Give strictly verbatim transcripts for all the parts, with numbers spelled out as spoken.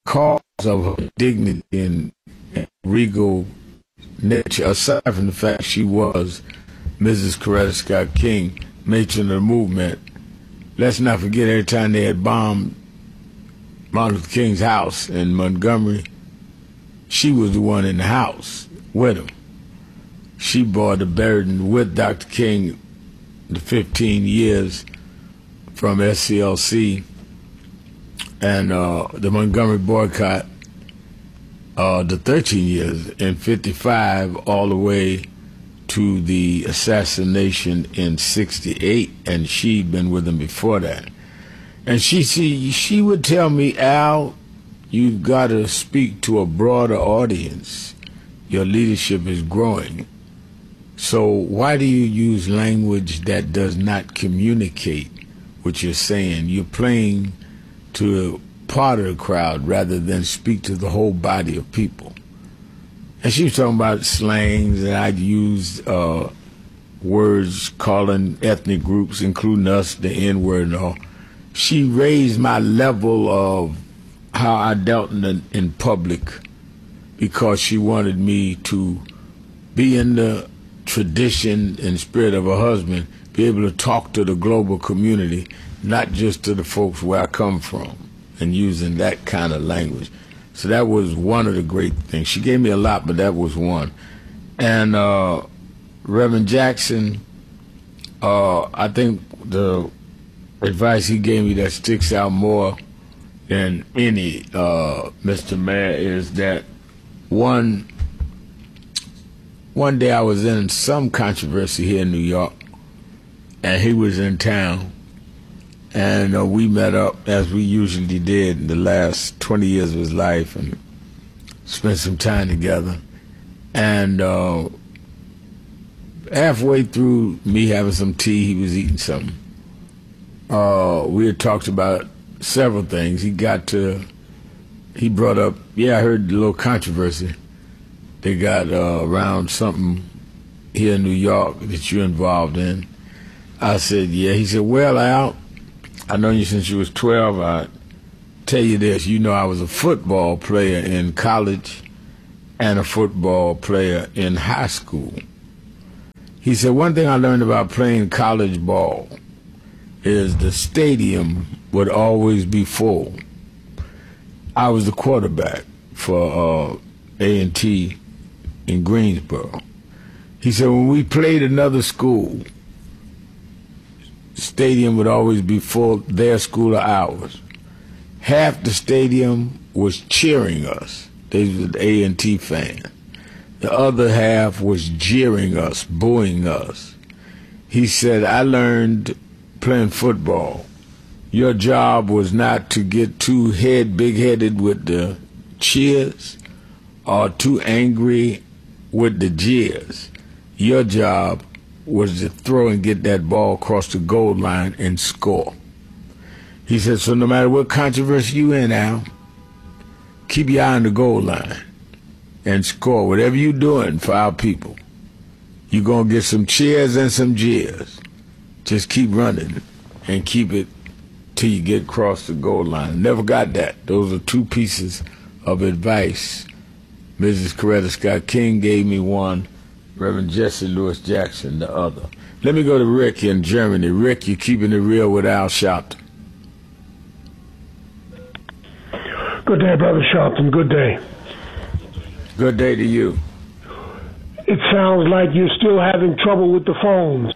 cause of her dignity and regal nature, aside from the fact she was Missus Coretta Scott King, matron of the movement. Let's not forget, every time they had bombed Martin Luther King's house in Montgomery, she was the one in the house with him. She bore the burden with Doctor King the fifteen years from S C L C and uh, the Montgomery boycott, uh, the thirteen years in fifty-five all the way to the assassination in sixty-eight, and she'd been with him before that. And she she, she would tell me, Al, you've got to speak to a broader audience. Your leadership is growing. So why do you use language that does not communicate what you're saying? You're playing to a part of the crowd rather than speak to the whole body of people. And she was talking about slangs, and I'd used uh, words calling ethnic groups, including us, the N-word and all. She raised my level of how I dealt in, the, in public because she wanted me to be in the tradition and spirit of a husband, be able to talk to the global community, not just to the folks where I come from, and using that kind of language. So that was one of the great things. She gave me a lot, but that was one. And uh, Reverend Jackson, uh, I think the advice he gave me that sticks out more than any, uh, Mister Mayor, is that one, one day I was in some controversy here in New York, and he was in town, and uh, we met up as we usually did in the last twenty years of his life and spent some time together. And uh, halfway through me having some tea, he was eating something. Uh, we had talked about several things. He got to, he brought up, yeah, I heard the little controversy they got uh, around something here in New York that you're involved in. I said, yeah. He said, well, Al, I known you since you was twelve. I tell you this, you know I was a football player in college and a football player in high school. He said, one thing I learned about playing college ball is the stadium would always be full. I was the quarterback for uh, A and T in Greensboro. He said, when we played another school, the stadium would always be full, their school or ours. Half the stadium was cheering us. They were the A and T fans. The other half was jeering us, booing us. He said, I learned playing football, your job was not to get too head big-headed with the cheers or too angry with the jeers. Your job was to throw and get that ball across the goal line and score. He said, so no matter what controversy you in, Al, keep your eye on the goal line and score. Whatever you're doing for our people, you're going to get some cheers and some jeers. Just keep running and keep it till you get across the goal line. Never got that. Those are two pieces of advice. Missus Coretta Scott King gave me one, Reverend Jesse Louis Jackson the other. Let me go to Rick in Germany. Rick, you're keeping it real with Al Sharpton. Good day, Brother Sharpton. Good day. Good day to you. It sounds like you're still having trouble with the phones.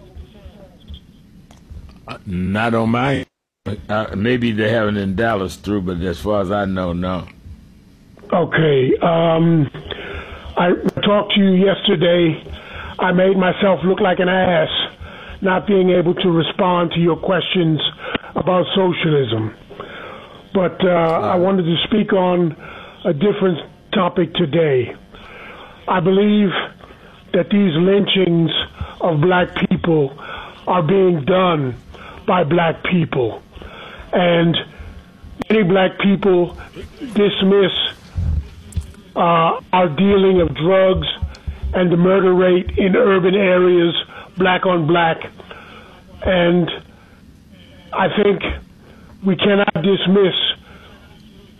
Uh, not on my uh, maybe they have it in Dallas through, but as far as I know, no. Okay. Um, I talked to you yesterday. I made myself look like an ass not being able to respond to your questions about socialism. But uh, I wanted to speak on a different topic today. I believe that these lynchings of black people are being done by black people. And many black people dismiss uh, our dealing of drugs and the murder rate in urban areas, black on black. And I think we cannot dismiss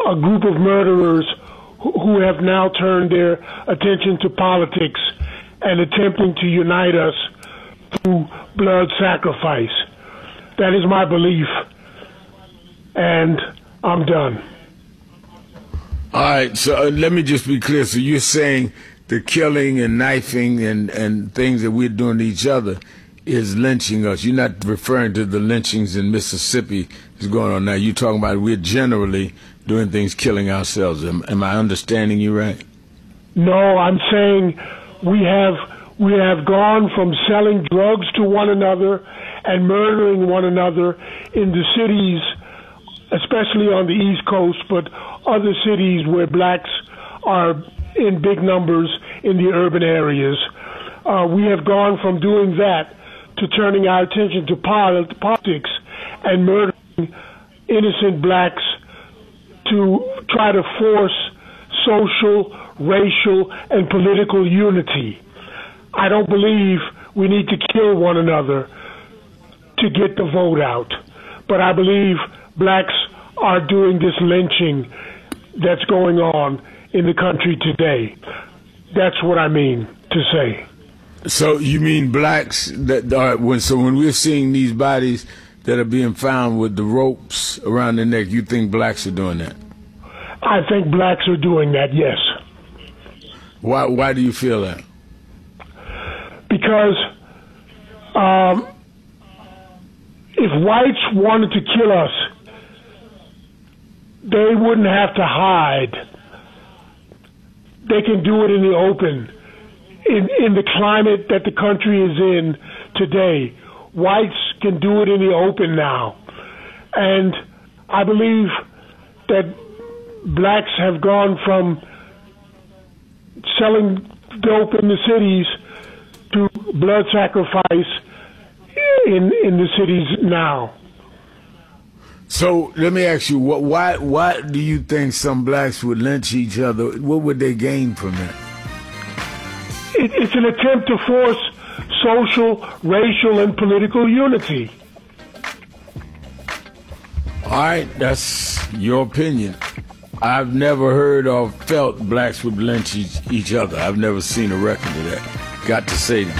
a group of murderers who, who have now turned their attention to politics and attempting to unite us through blood sacrifice. That is my belief, and I'm done. All right, so uh, let me just be clear. So you're saying the killing and knifing and, and things that we're doing to each other is lynching us. You're not referring to the lynchings in Mississippi that's going on now. You're talking about we're generally doing things, killing ourselves. Am, am I understanding you right? No, I'm saying we have we have gone from selling drugs to one another and murdering one another in the cities, especially on the East Coast, but other cities where blacks are in big numbers in the urban areas. Uh, we have gone from doing that to turning our attention to politics and murdering innocent blacks to try to force social, racial, and political unity. I don't believe we need to kill one another to get the vote out, but I believe blacks are doing this lynching that's going on in the country today. That's what I mean to say. So you mean blacks that are when so when we're seeing these bodies that are being found with the ropes around their neck, you think blacks are doing that? I think blacks are doing that, yes. Why why do you feel that? Because um, if whites wanted to kill us, they wouldn't have to hide. They can do it in the open. In, in the climate that the country is in today, whites can do it in the open now. And I believe that blacks have gone from selling dope in the cities to blood sacrifice in, in the cities now. So let me ask you, what, why why do you think some blacks would lynch each other? What would they gain from that? It, it's an attempt to force social, racial, and political unity. All right, that's your opinion. I've never heard or felt blacks would lynch each, each other. I've never seen a record of that. Got to say that.